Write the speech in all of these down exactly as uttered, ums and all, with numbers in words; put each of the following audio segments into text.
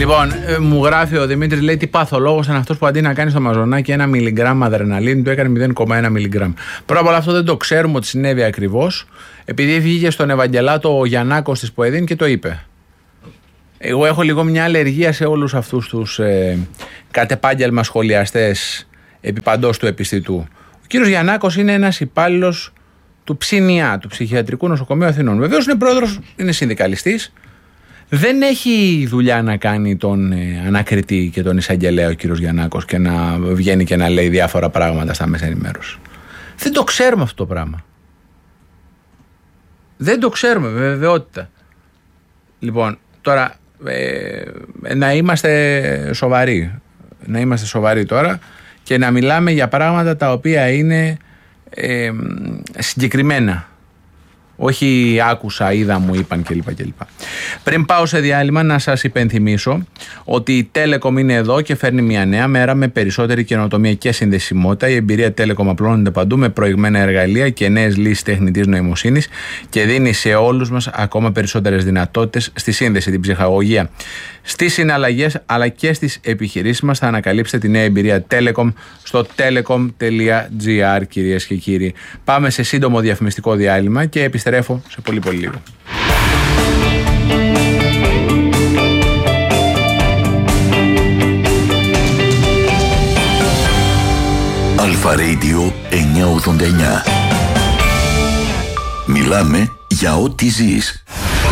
Λοιπόν, ε, μου γράφει ο Δημήτρης, λέει, τι παθολόγος είναι αυτός που αντί να κάνει στο μαζονάκι ένα μιλιγκράμμ αδρεναλίνη, του έκανε μηδέν κόμμα ένα μιλιγκράμμ. Πρώτα απ' όλα αυτό δεν το ξέρουμε ότι συνέβη ακριβώς, επειδή βγήκε στον Ευαγγελάτο ο Γιαννάκος της Ποεδίν και το είπε. Εγώ έχω λίγο μια αλλεργία σε όλους αυτούς τους ε, κατ' επάγγελμα σχολιαστές επί παντός του επιστητού. Ο κύριος Γιαννάκος είναι ένας υπάλληλος του Ψινιά, του Ψυχιατρικού Νοσοκομείου Αθηνών. Βεβαίως είναι πρόεδρος, είναι συνδικαλιστής. Δεν έχει δουλειά να κάνει τον ε, ανακριτή και τον εισαγγελέα ο κύριος Γιαννάκος και να βγαίνει και να λέει διάφορα πράγματα στα μέσα ενημέρωση. Δεν το ξέρουμε αυτό το πράγμα. Δεν το ξέρουμε με βεβαιότητα. Λοιπόν, τώρα ε, να είμαστε σοβαροί. Να είμαστε σοβαροί τώρα και να μιλάμε για πράγματα τα οποία είναι ε, συγκεκριμένα. Όχι άκουσα, είδα, μου είπαν κλπ. κλπ. Πριν πάω σε διάλειμμα, να σας υπενθυμίσω ότι η Telecom είναι εδώ και φέρνει μια νέα μέρα με περισσότερη καινοτομία και συνδεσιμότητα. Η εμπειρία Telecom απλώνεται παντού με προηγμένα εργαλεία και νέες λύσεις τεχνητής νοημοσύνης και δίνει σε όλους μας ακόμα περισσότερες δυνατότητες στη σύνδεση, την ψυχαγωγία, στις συναλλαγές αλλά και στις επιχειρήσεις μας. Θα ανακαλύψετε τη νέα εμπειρία Telecom στο telecom τελεία gr, κυρίες και κύριοι. Πάμε σε σύντομο διαφημιστικό διάλειμμα και επιστρέφω σε πολύ πολύ λίγο. Αλφα Radio εννιακόσια ογδόντα εννιά. Μιλάμε για ό,τι ζεις.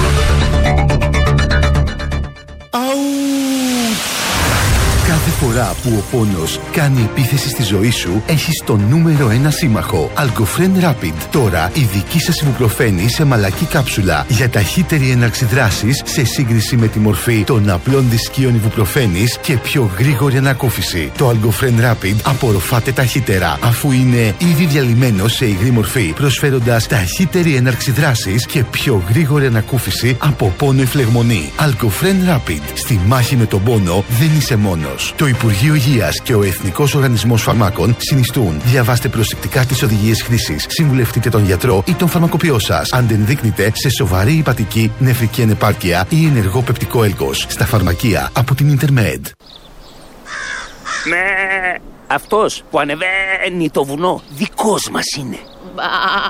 Κάθε φορά που ο πόνος κάνει επίθεση στη ζωή σου, έχεις το νούμερο ένα σύμμαχο. Algofren Rapid. Τώρα η δική σας ιβουπροφένη σε μαλακή κάψουλα για ταχύτερη έναρξη δράσης σε σύγκριση με τη μορφή των απλών δισκίων ιβουπροφένης και πιο γρήγορη ανακούφιση. Το Algofren Rapid απορροφάται ταχύτερα, αφού είναι ήδη διαλυμένο σε υγρή μορφή, προσφέροντας ταχύτερη έναρξη δράσης και πιο γρήγορη ανακούφιση από πόνο ή φλεγμονή. Algofren Rapid. Στη μάχη με τον πόνο δεν είσαι μόνος. Το Υπουργείο Υγείας και ο Εθνικός Οργανισμός Φαρμάκων συνιστούν. Διαβάστε προσεκτικά τις οδηγίες χρήσης. Συμβουλευτείτε τον γιατρό ή τον φαρμακοποιό σας. Αν δεν δείκνετε σε σοβαρή υπατική, νεφρική ανεπάρκεια ή ενεργό πεπτικό έλκος. Στα φαρμακεία από την Intermed. Ναι, αυτός που ανεβαίνει το βουνό δικός μας είναι. Μπα,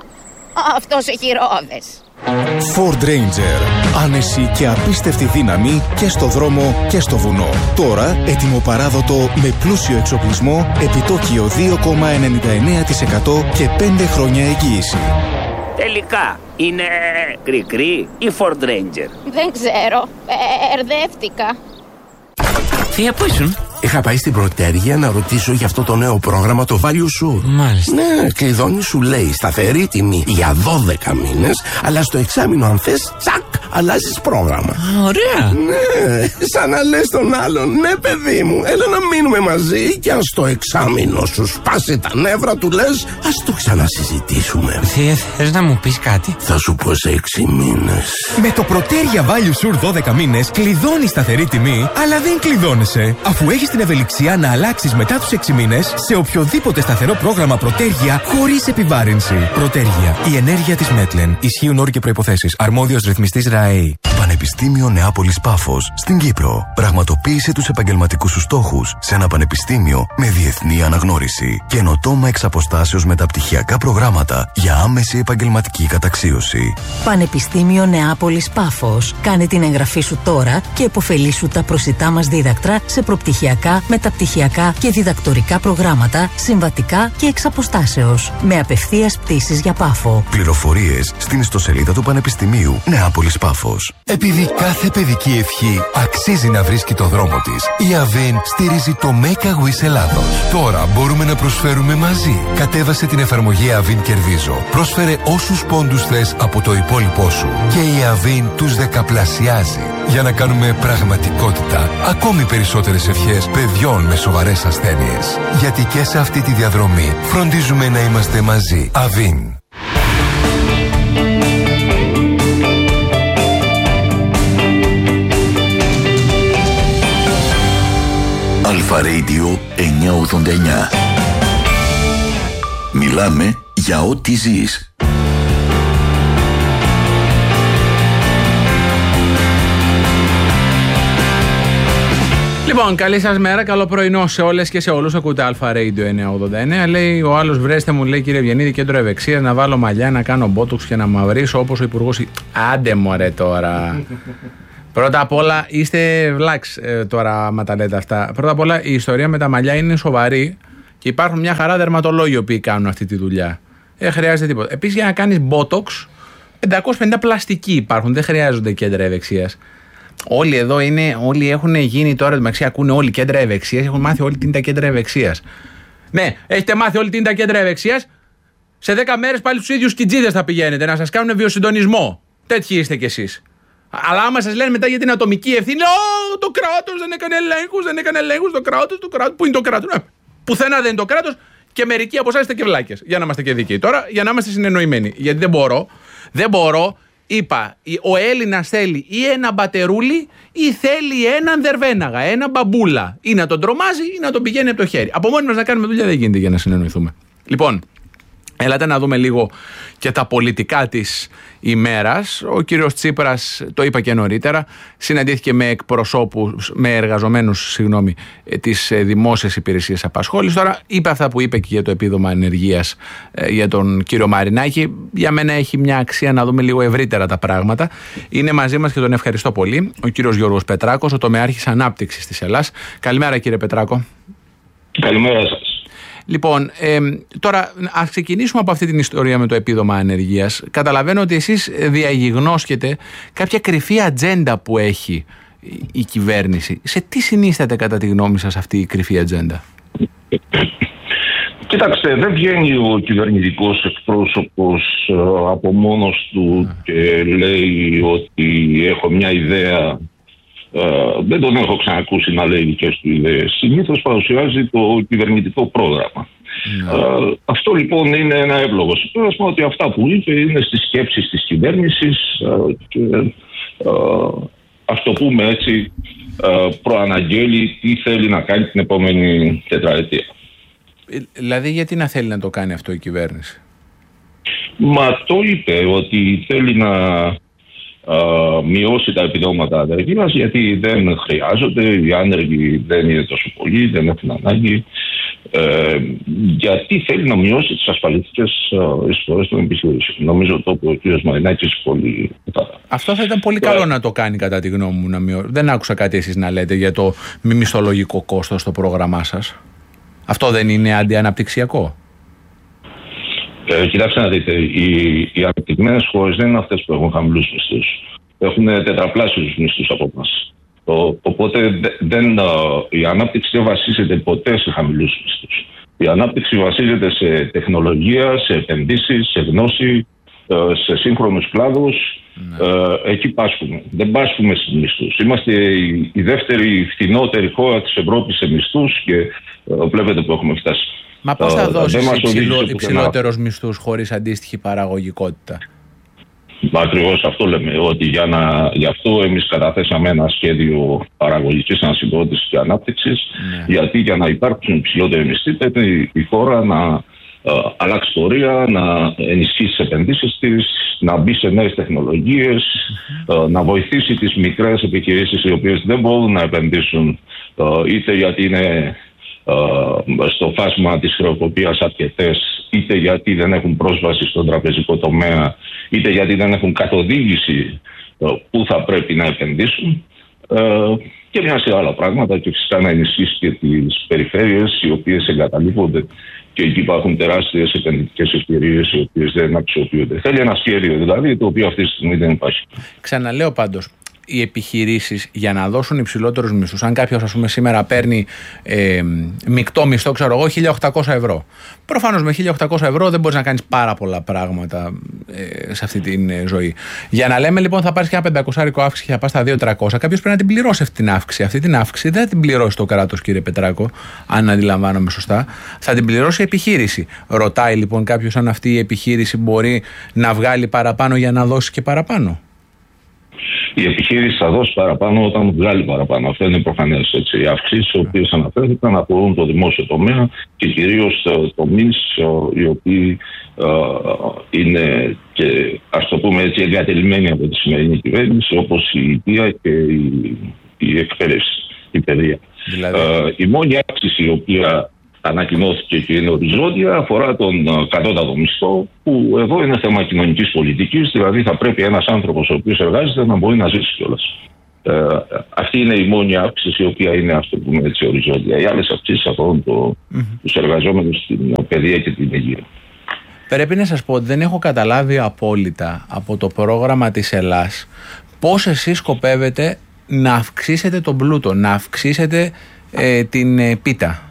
αυτός έχει ρόδες. Ford Ranger. Άνεση και απίστευτη δύναμη και στο δρόμο και στο βουνό. Τώρα έτοιμο παράδοτο με πλούσιο εξοπλισμό, επιτόκιο δύο κόμμα ενενήντα εννέα τοις εκατό και πέντε χρόνια εγγύηση. Τελικά είναι κρικρί ή Ford Ranger? Δεν ξέρω, ερδεύτηκα. Θεία, πού ήσουν? Είχα πάει στην Πρωτέργεια να ρωτήσω για αυτό το νέο πρόγραμμα, το Value Sur. Μάλιστα. Ναι, κλειδώνει, σου λέει σταθερή τιμή για δώδεκα μήνες, αλλά στο εξάμηνο αν θες, τσακ, αλλάζεις πρόγραμμα. Ωραία. Ναι, σαν να λες τον άλλον, ναι παιδί μου, έλα να μείνουμε μαζί και αν στο εξάμηνο σου σπάσει τα νεύρα του λες, ας το ξανασυζητήσουμε. Θεία, θες να μου πεις κάτι? Θα σου πω σε έξι μήνες. Με το Πρωτέργεια Value Sur δώδεκα μήνες κλειδώνει σταθερή τιμή, αλλά δεν κλειδώνεσαι, αφού έχεις την ευελιξία να αλλάξεις μετά τους έξι μήνες σε οποιοδήποτε σταθερό πρόγραμμα Πρωτέργεια χωρίς επιβάρυνση. Πρωτέργεια. Η ενέργεια της Μέτλεν. Ισχύουν όροι και προϋποθέσεις. Αρμόδιος ρυθμιστής ΡΑΕΗ. Πανεπιστήμιο Νεάπολης Πάφος στην Κύπρο. Πραγματοποίησε τους επαγγελματικούς σου στόχους σε ένα πανεπιστήμιο με διεθνή αναγνώριση. Καινοτόμα εξ αποστάσεως μεταπτυχιακά προγράμματα για άμεση επαγγελματική καταξίωση. Πανεπιστήμιο Νεάπολης Πάφος. Κάνε την εγγραφή σου τώρα και επωφελήσου τα προσιτά μας δίδακτρα σε προπτυχιακά, μεταπτυχιακά και διδακτορικά προγράμματα, συμβατικά και εξ αποστάσεως. Με απευθείας πτήσεις για Πάφο. Πληροφορίες στην ιστοσελίδα του Πανεπιστημίου Νεάπολης Πάφος. Επειδή κάθε παιδική ευχή αξίζει να βρίσκει το δρόμο της, η Avin στηρίζει το Make a Wish Ελλάδος. Τώρα μπορούμε να προσφέρουμε μαζί. Κατέβασε την εφαρμογή Avin Κερδίζω. Πρόσφερε όσους πόντους θες από το υπόλοιπό σου και η Avin τους δεκαπλασιάζει για να κάνουμε πραγματικότητα ακόμη περισσότερες ευχές παιδιών με σοβαρές ασθένειες. Γιατί και σε αυτή τη διαδρομή φροντίζουμε να είμαστε μαζί. Avin. Αλφα Radio εννιακόσια ογδόντα εννιά. Μιλάμε για ό,τι ζεις. Λοιπόν, καλή σας μέρα, καλό πρωινό σε όλες και σε όλους. Ακούτε Αλφα Radio εννιακόσια ογδόντα εννέα. Λέει ο άλλος, βρέστε μου, λέει, κύριε Ευγενίδη, κέντρο ευεξίας, να βάλω μαλλιά, να κάνω μπότοξ και να μαυρίσω όπως ο υπουργός. Άντε μωρέ τώρα. Πρώτα απ' όλα είστε βλάξ ε, τώρα, άμα τα λέτε αυτά. Πρώτα απ' όλα η ιστορία με τα μαλλιά είναι σοβαρή και υπάρχουν μια χαρά δερματολόγοι που κάνουν αυτή τη δουλειά. Δεν χρειάζεται τίποτα. Επίσης, για να κάνεις μπότοξ, πεντακόσια πενήντα πλαστικοί υπάρχουν, δεν χρειάζονται κέντρα ευεξίας. Όλοι εδώ είναι, όλοι έχουν γίνει τώρα, μεταξύ ακούνε όλοι κέντρα ευεξίας, έχουν μάθει όλοι τι είναι τα κέντρα ευεξίας. Ναι, έχετε μάθει όλοι τι είναι τα κέντρα ευεξίας. Σε δέκα μέρες πάλι στους ίδιους κιτζίδες θα πηγαίνετε να σας κάνουν βιοσυντονισμό. Τέτοιοι είστε κι εσείς. Αλλά άμα σας λένε μετά για την ατομική ευθύνη, Ω, το κράτος δεν έκανε ελέγχους, δεν έκανε ελέγχους, το κράτος, το κράτος. Πού είναι το κράτος? Ναι, πουθενά δεν είναι το κράτος και μερικοί από εσάς είστε και βλάκες. Για να είμαστε και δικοί. Τώρα, για να είμαστε συνεννοημένοι. Γιατί δεν μπορώ, δεν μπορώ. Είπα, ο Έλληνας θέλει ή ένα μπατερούλι ή θέλει έναν δερβέναγα, ένα μπαμπούλα. Ή να τον τρομάζει ή να τον πηγαίνει από το χέρι. Από μόνοι μας να κάνουμε δουλειά δεν γίνεται για να συνεννοηθούμε. Λοιπόν, έλατε να δούμε λίγο και τα πολιτικά της ημέρας. Ο κύριος Τσίπρας, το είπα και νωρίτερα, συναντήθηκε με εκπροσώπους, με εργαζομένους, συγγνώμη, της δημόσιας υπηρεσίας απασχόλησης. Τώρα είπε αυτά που είπε και για το επίδομα ανεργίας για τον κύριο Μαρινάκη. Για μένα έχει μια αξία να δούμε λίγο ευρύτερα τα πράγματα. Είναι μαζί μας και τον ευχαριστώ πολύ ο κύριος Γιώργος Πετράκος, ο τομεάρχης ανάπτυξης της Ελλάς. Καλημέρα κύριε Πετράκο. Καλημέρα σας. Λοιπόν, ε, τώρα ας ξεκινήσουμε από αυτή την ιστορία με το επίδομα ανεργίας. Καταλαβαίνω ότι εσείς διαγιγνώσκετε κάποια κρυφή ατζέντα που έχει η κυβέρνηση. Σε τι συνίσταται κατά τη γνώμη σας αυτή η κρυφή ατζέντα? Κοιτάξτε, δεν βγαίνει ο κυβερνητικός εκπρόσωπος από μόνος του mm. και λέει ότι έχω μια ιδέα. Uh, δεν τον έχω ξανακούσει να λέει δικές του ιδέες. Συνήθως παρουσιάζει το κυβερνητικό πρόγραμμα. Mm. Uh, αυτό λοιπόν είναι ένα εύλογο συμπέρασμα ότι αυτά που είπε είναι στις σκέψεις της κυβέρνησης uh, και uh, ας το πούμε έτσι uh, προαναγγέλει τι θέλει να κάνει την επόμενη τετραετία. Δηλαδή γιατί να θέλει να το κάνει αυτό η κυβέρνηση? Μα το είπε ότι θέλει να Uh, μειώσει τα επιδόματα ανεργίας γιατί δεν χρειάζονται, οι άνεργοι δεν είναι τόσο πολλοί, δεν έχουν ανάγκη. Uh, γιατί θέλει να μειώσει τις ασφαλιστικές uh, εισφορές των επιχειρήσεων. Νομίζω το είπε ο κ. Μαρινάκης πολύ μετά. Αυτό θα ήταν πολύ yeah. καλό να το κάνει κατά τη γνώμη μου. Να μειώ... Δεν άκουσα κάτι εσείς να λέτε για το μη μισθολογικό κόστος στο πρόγραμμά σας. Αυτό δεν είναι αντιαναπτυξιακό? Ε, κοιτάξτε να δείτε, οι, οι αναπτυγμένες χώρες δεν είναι αυτές που έχουν χαμηλούς μισθούς. Έχουν τετραπλάσιους μισθούς από εμάς. Οπότε δεν, η ανάπτυξη δεν βασίζεται ποτέ σε χαμηλούς μισθούς. Η ανάπτυξη βασίζεται σε τεχνολογία, σε επενδύσεις, σε γνώση, σε σύγχρονους κλάδους. Ναι. Ε, εκεί πάσχουμε. Δεν πάσχουμε στους μισθούς. Είμαστε η, η δεύτερη φθηνότερη χώρα της Ευρώπης σε μισθούς και ε, βλέπετε που έχουμε φτάσει. Μα πώς θα δώσεις υψηλό, υψηλότερους μισθούς χωρίς αντίστοιχη παραγωγικότητα? Ακριβώς αυτό λέμε, ότι για να, γι' αυτό εμείς καταθέσαμε ένα σχέδιο παραγωγικής ανασυγκρότησης και ανάπτυξης, ναι. γιατί για να υπάρξουν υψηλότεροι μισθοί πρέπει η χώρα να ε, αλλάξει πορεία, να ενισχύσει τις επενδύσεις της, να μπει σε νέες τεχνολογίες, mm-hmm. ε, να βοηθήσει τις μικρές επιχειρήσεις οι οποίες δεν μπορούν να επενδύσουν ε, είτε γιατί είναι Uh, στο φάσμα της χρεοκοπίας αρκετές, είτε γιατί δεν έχουν πρόσβαση στον τραπεζικό τομέα, είτε γιατί δεν έχουν καθοδήγηση uh, που θα πρέπει να επενδύσουν uh, και μια σειρά άλλα πράγματα, και φυσικά να ενισχύσει και τις περιφέρειες οι οποίες εγκαταλείπονται και εκεί υπάρχουν τεράστιες επενδυτικές ευκαιρίες οι οποίες δεν αξιοποιούνται. Θέλει ένα σχέδιο δηλαδή το οποίο αυτή τη στιγμή δεν υπάρχει. Ξαναλέω πάντως, οι επιχειρήσεις για να δώσουν υψηλότερους μισθούς, αν κάποιος ας πούμε σήμερα παίρνει ε, μεικτό μισθό, ξέρω εγώ, χίλια οκτακόσια ευρώ. Προφανώς με χίλια οκτακόσια ευρώ δεν μπορείς να κάνεις πάρα πολλά πράγματα ε, σε αυτή τη ε, ζωή. Για να λέμε λοιπόν θα πάρεις και ένα πεντακόσια αύξηση και θα πας στα δύο χιλιάδες τριακόσια, κάποιος πρέπει να την πληρώσει αυτή την αύξηση. Αυτή την αύξηση δεν θα την πληρώσει το κράτος, κύριε Πετράκο, αν αντιλαμβάνομαι σωστά. Θα την πληρώσει η επιχείρηση. Ρωτάει λοιπόν κάποιος αν αυτή η επιχείρηση μπορεί να βγάλει παραπάνω για να δώσει και παραπάνω. Η επιχείρηση θα δώσει παραπάνω όταν βγάλει παραπάνω. Αυτό είναι προφανές. Οι αυξήσεις οι οποίες αναφέρθηκαν αφορούν το δημόσιο τομέα και κυρίως τομείς οι οποίοι uh, είναι και ας το πούμε έτσι εγκατελειμμένοι από τη σημερινή κυβέρνηση, όπως η υγεία και η, η εκπαίδευση. η παιδεία. Δηλαδή. Ε, η μόνη αύξηση η οποία ανακοινώθηκε και είναι οριζόντια αφορά τον κατώτατο μισθό, που εδώ είναι θέμα κοινωνικής πολιτικής, δηλαδή θα πρέπει ένας άνθρωπος ο οποίος εργάζεται να μπορεί να ζήσει κιόλας. Ε, αυτή είναι η μόνη αύξηση η οποία είναι, ας το πούμε έτσι, οριζόντια. Οι άλλες αυξήσεις αφορούν το, mm-hmm. τους εργαζόμενους στην παιδεία και την υγεία. Πρέπει να σας πω ότι δεν έχω καταλάβει απόλυτα από το πρόγραμμα της Ελλάς πώς εσείς σκοπεύετε να αυξήσετε τον πλούτο, να αυξήσετε ε, την ε, πίτα.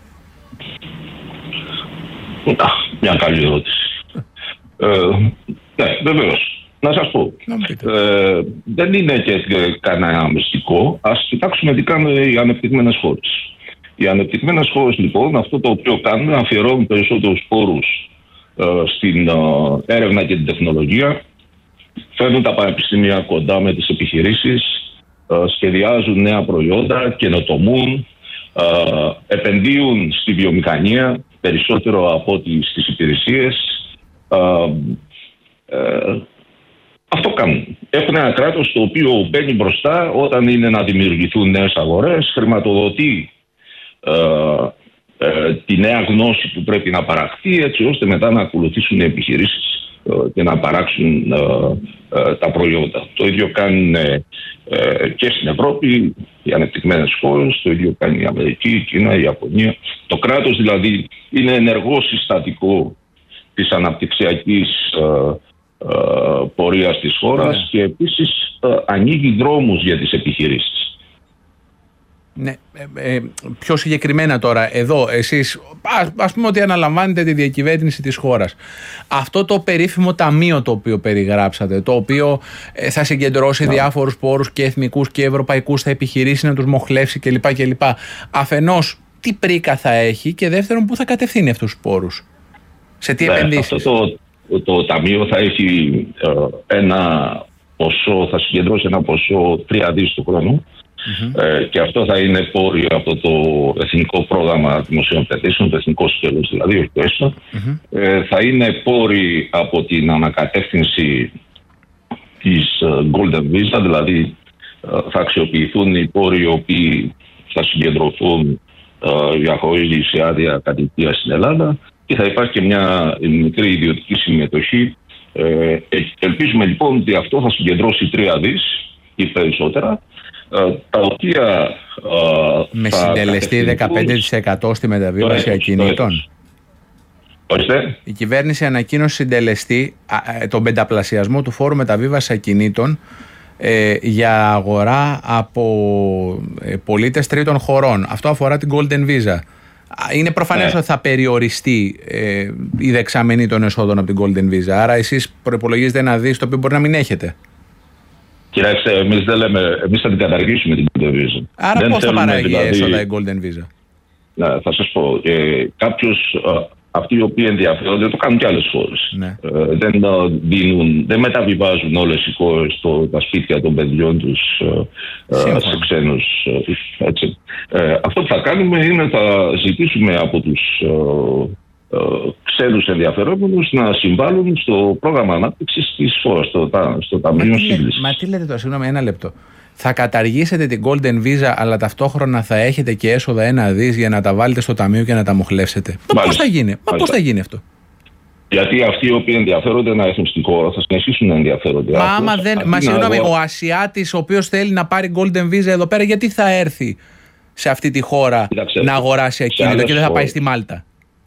Μια καλή ερώτηση. ε, ναι, βεβαίως. Να σας πω, ε, δεν είναι και κανένα μυστικό. Ας κοιτάξουμε τι κάνουν οι ανεπτυγμένες χώρες. Οι ανεπτυγμένες χώρες λοιπόν αυτό το οποίο κάνουν, αφιερώνουν περισσότερους πόρους ε, στην ε, έρευνα και την τεχνολογία, φέρνουν τα πανεπιστήμια κοντά με τις επιχειρήσεις, ε, σχεδιάζουν νέα προϊόντα, καινοτομούν, ε, επενδύουν στη βιομηχανία περισσότερο από ό,τι στις υπηρεσίες. Ε, ε, Αυτό κάνουν. Έχουν ένα κράτος το οποίο μπαίνει μπροστά όταν είναι να δημιουργηθούν νέες αγορές, χρηματοδοτεί ε, ε, τη νέα γνώση που πρέπει να παραχθεί, έτσι ώστε μετά να ακολουθήσουν οι επιχειρήσεις ε, και να παράξουν ε, ε, τα προϊόντα. Το ίδιο κάνουν ε, ε, και στην Ευρώπη οι ανεπτυγμένες χώρες, το ίδιο κάνει η Αμερική, η Κίνα, η Ιαπωνία. Το κράτος δηλαδή είναι ενεργό συστατικό της αναπτυξιακής ε, πορείας της χώρας, ναι. Και επίσης ανοίγει δρόμους για τις επιχειρήσεις. Ναι, ε, ε, πιο συγκεκριμένα τώρα εδώ εσείς ας, ας πούμε ότι αναλαμβάνετε τη διακυβέρνηση της χώρας. Αυτό το περίφημο ταμείο το οποίο περιγράψατε, το οποίο ε, θα συγκεντρώσει ναι. διάφορους πόρους και εθνικούς και ευρωπαϊκούς, θα επιχειρήσει να τους μοχλεύσει κλπ, κλπ. Αφενός τι πρίκα θα έχει και δεύτερον πού θα κατευθύνει αυτούς τους πόρους, σε τι ναι, επενδύσεις. Αυτό το... Το ταμείο θα έχει ε, ένα ποσό, θα συγκεντρώσει ένα ποσό τρία δις του χρόνου mm-hmm. ε, και αυτό θα είναι πόροι από το Εθνικό Πρόγραμμα Δημοσίων Επενδύσεων, το εθνικό σκέλος δηλαδή, όχι το ΕΣΤΑ. Mm-hmm. Ε, θα είναι πόροι από την ανακατεύθυνση της Golden Visa, δηλαδή ε, θα αξιοποιηθούν οι πόροι οι οποίοι θα συγκεντρωθούν ε, για χορήγηση άδεια κατοικίας στην Ελλάδα. Και θα υπάρχει και μια μικρή ιδιωτική συμμετοχή. Ε, ελπίζουμε λοιπόν ότι αυτό θα συγκεντρώσει τρία δις ή περισσότερα, ε, τα οποία ε, με συντελεστή δεκαπέντε τοις εκατό στη μεταβίβαση ακινήτων. Ορίστε. Η κυβέρνηση ανακοίνωσε συντελεστή ε, τον πενταπλασιασμό του φόρου μεταβίβαση ακινήτων ε, για αγορά από ε, πολίτες τρίτων χωρών. Αυτό αφορά την Golden Visa. Είναι προφανές ναι. ότι θα περιοριστεί ε, η δεξαμενή των εσόδων από την Golden Visa. Άρα εσείς προϋπολογίζετε ένα δις το οποίο μπορεί να μην έχετε. Κοιτάξτε, εμείς δεν λέμε, εμείς θα την καταργήσουμε την Golden Visa. Άρα δεν πώς θα παράγει δηλαδή, έσοδα η Golden Visa? Ναι, θα σας πω. Ε, κάποιος, ε, αυτοί οι οποίοι ενδιαφέρονται, το κάνουν και άλλες χώρες. Ναι. Ε, δεν, δίνουν, δεν μεταβιβάζουν όλες οι χώρες το, τα σπίτια των παιδιών τους ε, σε ξένους. Ε, έτσι. Ε, αυτό που θα κάνουμε είναι θα ζητήσουμε από τους ε, ε, ξένους ενδιαφερόμενους να συμβάλλουν στο πρόγραμμα ανάπτυξης της χώρας, στο, στο Ταμείο Σύγκλησης. Μα τι λέτε τώρα, συγγνώμη, ένα λεπτό. Θα καταργήσετε την Golden Visa, αλλά ταυτόχρονα θα έχετε και έσοδα ένα δις για να τα βάλετε στο ταμείο και να τα μοχλεύσετε. Μα πώς θα γίνει, Μα πώς θα γίνει αυτό? Γιατί αυτοί οι οποίοι ενδιαφέρονται να έρθουν στην χώρα θα συνεχίσουν να ενδιαφέρονται. Μα άμα δεν. Μα συγγνώμη, ο Ασιάτης ο οποίος θέλει να πάρει Golden Visa εδώ πέρα, γιατί θα έρθει σε αυτή τη χώρα Κοίταξε, να αγοράσει ακίνητο και δεν θα πάει στη Μάλτα?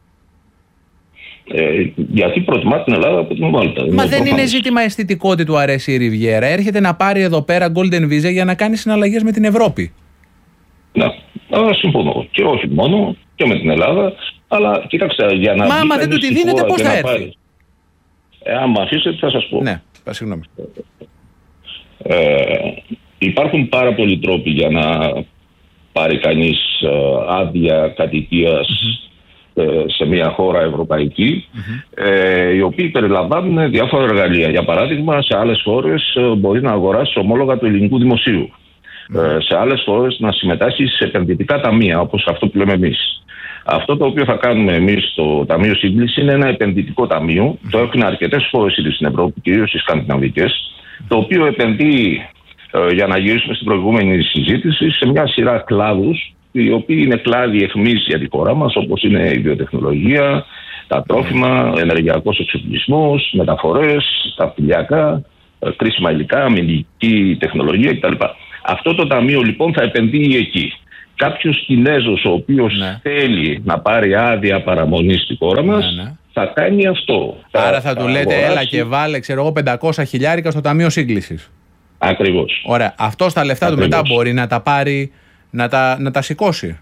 Ε, γιατί προτιμά την Ελλάδα από την Μάλτα. Μα δεν είναι ζήτημα αισθητικό ότι του αρέσει η Ριβιέρα. Έρχεται να πάρει εδώ πέρα Golden Visa για να κάνει συναλλαγές με την Ευρώπη. Ναι, αλλά συμφωνώ. Και όχι μόνο, και με την Ελλάδα. Αλλά κοίταξε, για να. Μα άμα δεν του τη δίνετε, πώς θα έρθει? Ε, άμα αφήσετε, θα σας πω. Ναι, συγγνώμη. Ε, υπάρχουν πάρα πολλοί τρόποι για να πάρει κανείς άδεια κατοικίας mm-hmm. σε μια χώρα ευρωπαϊκή, mm-hmm. ε, οι οποίοι περιλαμβάνουν διάφορα εργαλεία. Για παράδειγμα, σε άλλες χώρες μπορεί να αγοράσει ομόλογα του ελληνικού δημοσίου. Mm-hmm. Ε, σε άλλες χώρες να συμμετάσχει σε επενδυτικά ταμεία, όπως αυτό που λέμε εμείς. Αυτό το οποίο θα κάνουμε εμείς στο Ταμείο Σύγκλησης είναι ένα επενδυτικό ταμείο. Mm-hmm. Το έχουν αρκετές χώρες ήδη στην Ευρώπη, κυρίως οι σκανδιναβικές, mm-hmm. το οποίο επενδύει ε, για να γυρίσουμε στην προηγούμενη συζήτηση, σε μια σειρά κλάδους, οι οποίοι είναι κλάδοι αιχμής για τη χώρα μας, όπως είναι η βιοτεχνολογία, τα τρόφιμα, ενεργειακός εξοπλισμός, μεταφορές, τα αυτιλιακά, κρίσιμα υλικά, αμυντική τεχνολογία κτλ. Αυτό το ταμείο λοιπόν θα επενδύει εκεί. Κάποιος Κινέζος ο οποίος ναι. θέλει να πάρει άδεια παραμονή στη χώρα μας, ναι, ναι. θα κάνει αυτό. Άρα θα, θα του λέτε αγοράσει... έλα και βάλε ξέρω εγώ πεντακόσια χιλιάρικα στο ταμείο σύγκλησης. Ακριβώς. Ωραία. Αυτό στα λεφτά Ακριβώς. του μετά μπορεί να τα πάρει, να τα, να τα σηκώσει.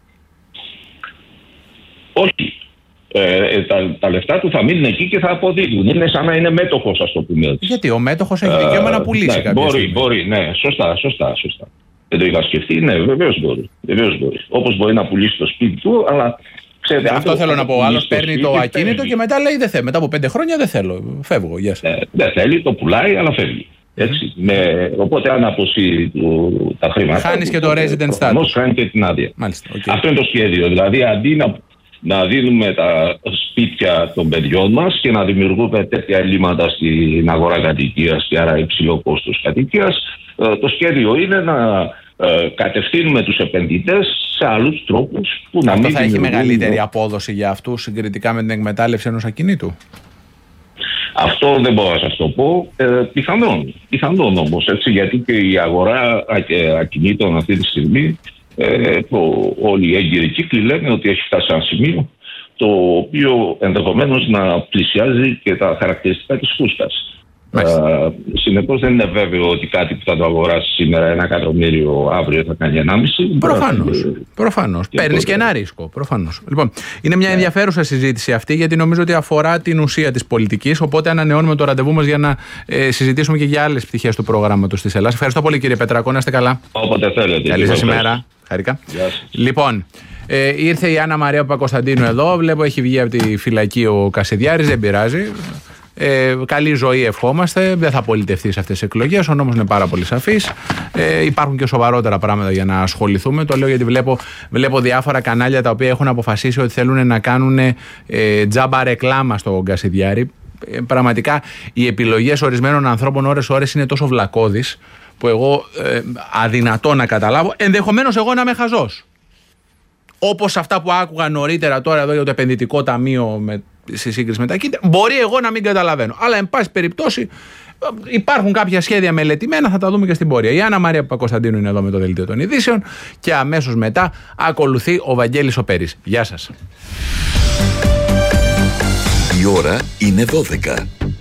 Όχι. Ε, τα, τα λεφτά του θα μείνουν εκεί και θα αποδίδουν. Είναι σαν να είναι μέτοχος, ας το πούμε έτσι. Γιατί ο μέτοχος έχει δικαίωμα ε, να πουλήσει ναι, κάποια μπορεί, στιγμή. Μπορεί, ναι, σωστά, σωστά, σωστά. Δεν το είχα σκεφτεί, ναι, βεβαίως μπορεί. Βεβαίως μπορεί. Όπως μπορεί να πουλήσει το σπίτι του, αλλά ξέρετε. Ναι, αυτό θέλω να πω. Ο άλλος παίρνει το ακίνητο παίρνει. Και μετά λέει δεν θέλω. Μετά από πέντε χρόνια δεν θέλω. Φεύγω. Yes. Ε, δεν θέλει, το πουλάει, αλλά φεύγει. Έτσι. Mm-hmm. Με, οπότε αν αποσύρει τα χρήματα. Χάνει και το resident status. Όμως χάνει και την άδεια. Μάλιστα, okay. Αυτό είναι το σχέδιο. Δηλαδή αντί να. να δίνουμε τα σπίτια των παιδιών μας και να δημιουργούμε τέτοια ελλείμματα στην αγορά κατοικίας και άρα υψηλό κόστος κατοικίας, το σχέδιο είναι να κατευθύνουμε τους επενδυτές σε άλλους τρόπους που Αυτό να μην θα έχει μεγαλύτερη απόδοση για αυτούς συγκριτικά με την εκμετάλλευση ενός ακινήτου. Αυτό δεν μπορώ να σας το πω. Ε, πιθανόν. Πιθανόν όμως, έτσι, γιατί και η αγορά ακινήτων αυτή τη στιγμή, Ε, το, όλοι οι έγκυροι κύκλοι λένε ότι έχει φτάσει σε ένα σημείο το οποίο ενδεχομένως να πλησιάζει και τα χαρακτηριστικά της φούσκας. Ε, συνεπώς δεν είναι βέβαιο ότι κάτι που θα το αγοράσει σήμερα ένα εκατομμύριο αύριο θα κάνει ενάμιση. Προφανώς. Προφανώς. Παίρνεις και ένα ρίσκο. Προφανώς. Λοιπόν, είναι μια ενδιαφέρουσα συζήτηση αυτή γιατί νομίζω ότι αφορά την ουσία της πολιτικής. Οπότε ανανεώνουμε το ραντεβού μας για να ε, συζητήσουμε και για άλλες πτυχές του προγράμματος της Ελλάδας. Ευχαριστώ πολύ κύριε Πετρακό. Να είστε καλά. Όποτε θέλετε. Καλή σας ημέρα. Χαρικά. Λοιπόν, ε, ήρθε η Άννα Μαρία Παπακοσταντίνου εδώ. Βλέπω έχει βγει από τη φυλακή ο Κασιδιάρης. Δεν πειράζει. Ε, καλή ζωή ευχόμαστε. Δεν θα πολιτευτεί σε αυτές τις εκλογές. Ο νόμος είναι πάρα πολύ σαφής. Ε, υπάρχουν και σοβαρότερα πράγματα για να ασχοληθούμε. Το λέω γιατί βλέπω, βλέπω διάφορα κανάλια τα οποία έχουν αποφασίσει ότι θέλουν να κάνουν ε, τζάμπα ρεκλάμα στον Κασιδιάρη. Ε, πραγματικά οι επιλογές ορισμένων ανθρώπων ώρες-ώρες είναι τόσο βλακώδεις που εγώ ε, αδυνατό να καταλάβω. Ενδεχομένως εγώ να είμαι χαζός. Όπως αυτά που άκουγα νωρίτερα τώρα εδώ για το επενδυτικό ταμείο με, στη σύγκριση με τα κίνητα, μπορεί εγώ να μην καταλαβαίνω. Αλλά εν πάση περιπτώσει υπάρχουν κάποια σχέδια μελετημένα, θα τα δούμε και στην πορεία. Η Άννα Μαρία Παπακοσταντίνου είναι εδώ με το δελτίο των ειδήσεων και αμέσως μετά ακολουθεί ο Βαγγέλης ο Πέρης. Γεια σας. Η ώρα είναι δώδεκα.